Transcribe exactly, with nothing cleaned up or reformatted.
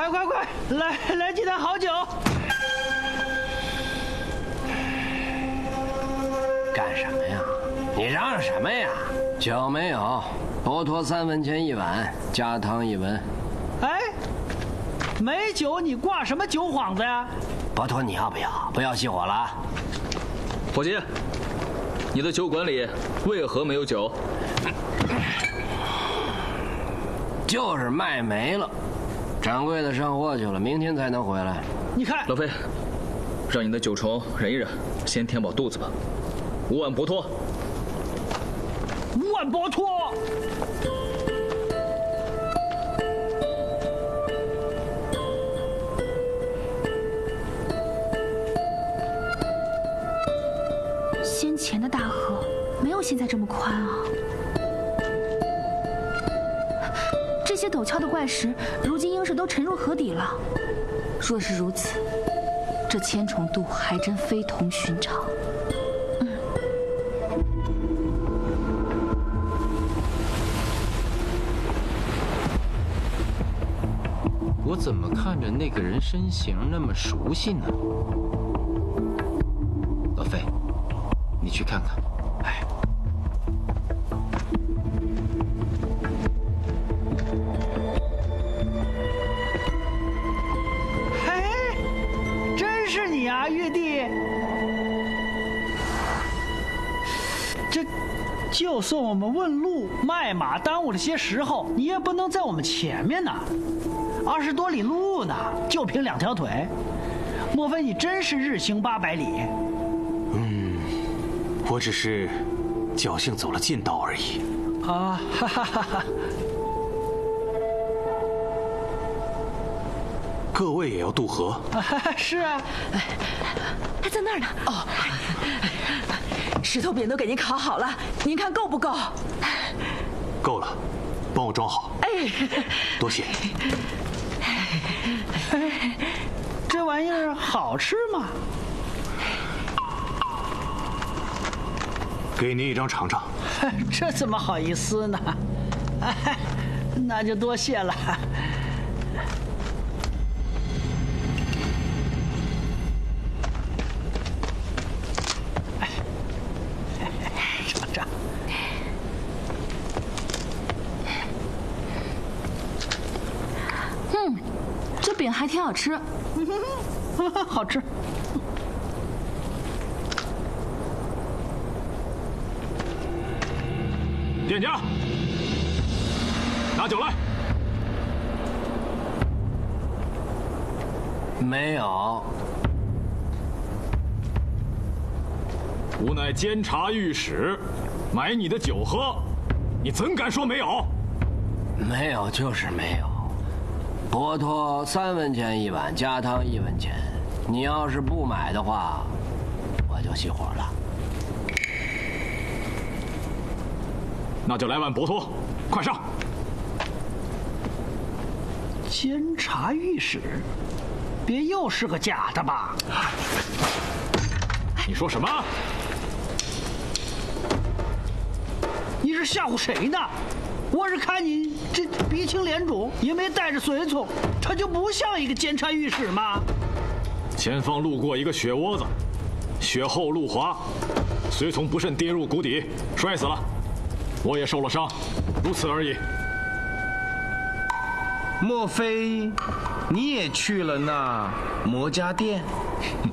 快快，来来几坛好酒！ 干什么呀？你嚷嚷什么呀？酒没有，佛陀三文钱一碗，加汤一文。 哎，没酒你挂什么酒幌子呀？ 佛陀你要不要？不要熄火了啊！ 伙计，你的酒馆里为何没有酒？ 就是卖没了，掌柜的上货去了，明天才能回来。 你看， 老飞，让你的酒虫忍一忍，先填饱肚子吧。五碗博托。 五碗博托。 先前的大河没有现在这么宽啊。这些陡峭的怪石，如今应是都沉入河底了。若是如此，这千重渡还真非同寻常。嗯。 我怎么看着那个人身形那么熟悉呢？老费，你去看看。哎。 啊，玉帝，这就算我们问路卖马耽误了些时候，你也不能在我们前面呢。二十多里路呢，就凭两条腿，莫非你真是日行八百里？ 嗯，我只是侥幸走了近道而已。 啊，哈哈哈哈！ 各位也要渡河？ 啊、是啊， 他在那儿呢。哦，石头饼都给您烤好了，您看够不够？ 够了，帮我装好。 哎， 多谢。 这玩意儿好吃吗？ 给您一张尝尝。 这怎么好意思呢？哎，那就多谢了。 饼还挺好吃， 好吃。 店家，拿酒来。 没有。 吾乃监察御史，买你的酒喝，你怎敢说没有？ 没有就是没有。博托三文钱一碗，加汤一文钱。你要是不买的话，我就熄火了。 那就来碗博托，快上！ 监察御史，别又是个假的吧？ 你说什么？ 你是吓唬谁呢？我是看你这鼻青脸肿，也没带着随从，他就不像一个监察御史吗？ 前方路过一个雪窝子，雪厚路滑，随从不慎跌入谷底，摔死了。我也受了伤，如此而已。 莫非你也去了那魔家店？